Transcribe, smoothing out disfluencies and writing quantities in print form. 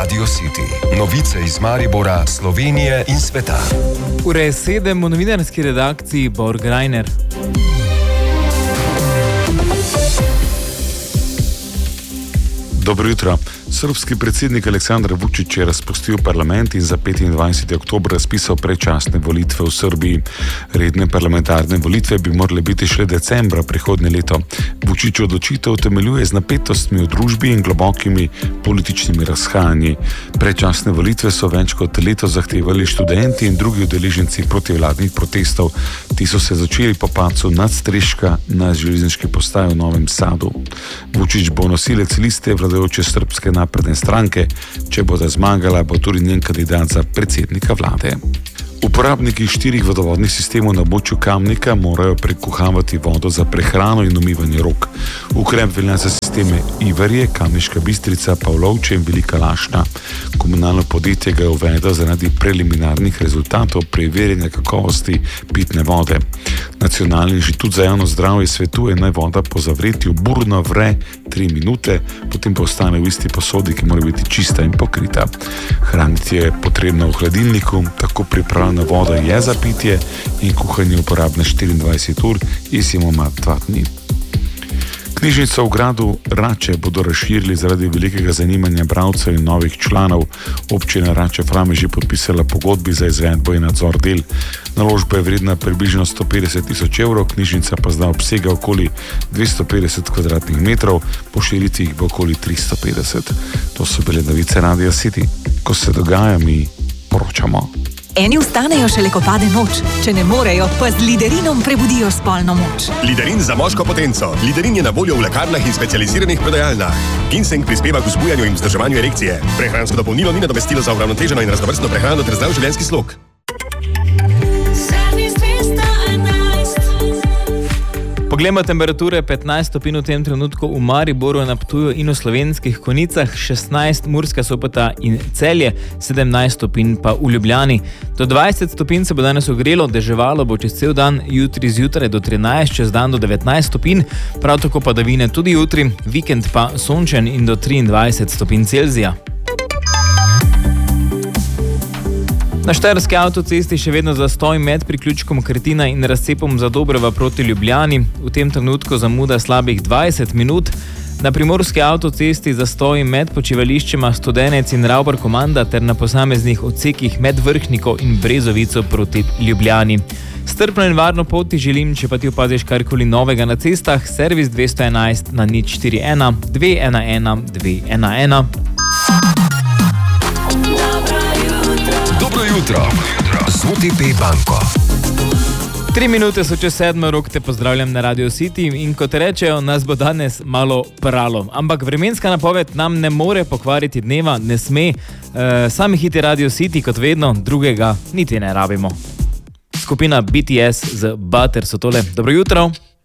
Radio City. Novice iz Maribora, Slovenije in sveta. Ura je 7 v novinarski redakciji Borg Reiner. Dobro jutro. Srbski predsednik Aleksandar Vučić je razpustil parlament in za 25. oktober razpisal predčasne volitve v Srbiji. Redne parlamentarne volitve bi morale biti šele decembra prihodnje leto. Vučić odločitev utemeljuje z napetostmi v družbi in globokimi političnimi razhajanji. Predčasne volitve so več kot leto zahtevali študenti in drugi udeleženci protivladnih protestov. Ti so se začeli po padcu nadstreška na železniški postaji v Novem Sadu. Vučić bo nosilec liste vladajoče Srbske napredne stranke. Če bo da zmagala, bo tudi njen kandidat za predsednika vlade. Uporabniki 4 vodovodnih sistemov na območju Kamnika morajo prekuhavati vodo za prehrano in umivanje rok. Ukrep velja za sisteme Ivarje, Kamniška Bistrica, Pavlovče in Velika Lašna. Komunalno podjetje ga je uvedlo zaradi preliminarnih rezultatov preverjanja kakovosti pitne vode. Nacionalni inštitut za javno zdravje svetuje, naj voda po zavretju burno vre 3 minute, potem pa ostane v isti posodi, ki mora biti čista in pokrita. Hraniti je potrebno v hladilniku, tako pripravljena voda je za pitje in kuhanje uporabne 24 ur, izjemoma 2 dni. Knjižnico v gradu Rače bodo razširili zaradi velikega zanimanja bralcev in novih članov. Občina Rače Fram je že podpisala pogodbi za izvedbo in nadzor del. Naložba je vredna približno 150 tisoč evrov, knjižnica pa zdaj obsega okoli 250 kvadratnih metrov, po širitvi jih bo okoli 350. To so bile novice Radio City. Ko se dogaja, mi poročamo. Eni vstanejo šele, ko pade noč. Če ne morejo, pa z Liderinom prebudijo spolno moč. Liderin za moško potenco. Liderin je na voljo v lekarnah in specializiranih prodajalnah. Ginseng prispeva k vzbujanju in vzdrževanju erekcije. Prehransko dopolnilo ni nadomestilo za uravnoteženo in raznovrstno prehrano ter zdrav življenjski slog. Poglejmo temperature: 15 stopinj v tem trenutku v Mariboru, na Ptuju in v Slovenskih Konjicah, 16 Murska Sobota in Celje, 17 stopinj pa v Ljubljani. Do 20 stopinj se bo danes ogrelo, deževalo bo čez cel dan, jutri zjutraj do 13, čez dan do 19 stopinj, prav tako padavine tudi jutri, vikend pa sončen in do 23 stopinj Celzija. Na štajerski avtocesti še vedno zastoj med priključkom Krtina in razcepom Zadobrova proti Ljubljani. V tem trenutku zamuda slabih 20 minut. Na primorski avtocesti zastoj med počivališčema Studenec in Ravbar Komanda ter na posameznih odsekih med Vrhniko in Brezovico proti Ljubljani. Strpno in varno pot ti želim, če pa ti opaziš karkoli novega na cestah, servis 211 na 041 211 211. Dobro jutro z OTP banko. 3 minute so čez 7, Rok te pozdravljam na Radio City in kot rečejo, nas bo danes malo pralo. Ampak vremenska napoved nam ne more pokvariti dneva, ne sme. Sami hiti Radio City, kot vedno, drugega niti ne rabimo. Skupina BTS z Butter so tole. Dobro jutro.